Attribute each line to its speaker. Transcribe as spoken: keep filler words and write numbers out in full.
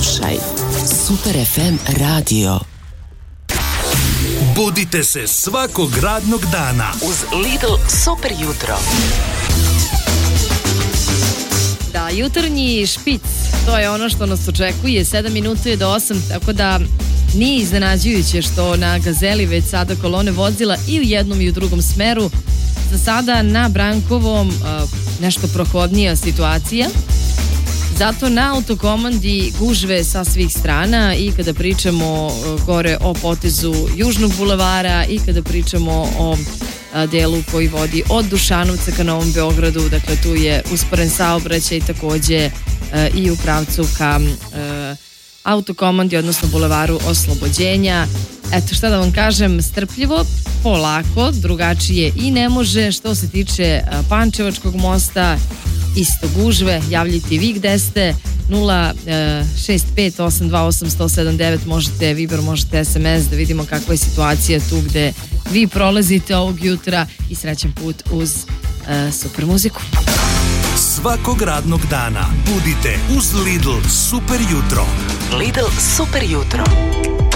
Speaker 1: Slušaj Super ef em radio.
Speaker 2: Budite se svakog radnog dana
Speaker 1: uz Lidl Super jutro.
Speaker 3: Da, jutarnji špic, to je ono što nas očekuje, sedam minuta je do osam, tako da nije iznenađujuće što na Gazeli već sada kolone vozila i u jednom i u drugom smeru. Za sada na Brankovom nešto prohodnija situacija. Zato na autokomandi gužve sa svih strana i kada pričamo gore o potezu Južnog bulevara i kada pričamo o delu koji vodi od Dušanovca ka Novom Beogradu, dakle tu je usporen saobraćaj takođe i u pravcu ka autokomandi, odnosno bulevaru Oslobođenja. Eto, šta da vam kažem, strpljivo, polako, drugačije i ne može. Što se tiče Pančevačkog mosta, isto gužve, javljajte i vi gde ste. Nula šest pet osam dva osam sto sedam devet, možete Viber, možete es em es da vidimo kakva je situacija tu gde vi prolazite ovog jutra i srećan put uz uh, super muziku.
Speaker 2: Svakog radnog dana budite uz Lidl Super jutro.
Speaker 1: Lidl Super jutro.